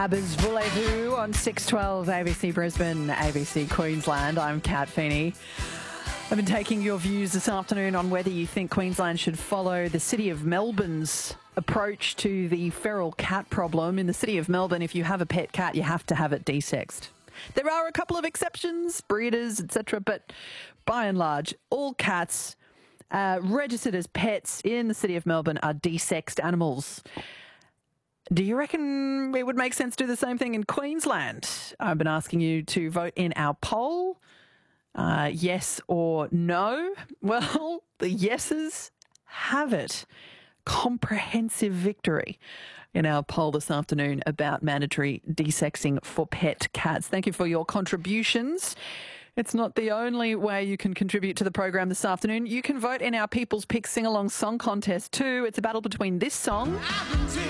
ABBA's Voulez-Vous on 612 ABC Brisbane, ABC Queensland. I'm Kat Feeney. I've been taking your views this afternoon on whether you think Queensland should follow the City of Melbourne's approach to the feral cat problem. In the City of Melbourne, if you have a pet cat, you have to have it desexed. There are a couple of exceptions, breeders, etc., but by and large, all cats registered as pets in the City of Melbourne are desexed animals. Do you reckon it would make sense to do the same thing in Queensland? I've been asking you to vote in our poll, yes or no. Well, the yeses have it. Comprehensive victory in our poll this afternoon about mandatory desexing for pet cats. Thank you for your contributions. It's not the only way you can contribute to the program this afternoon. You can vote in our People's Pick Sing-Along Song Contest too. It's a battle between this song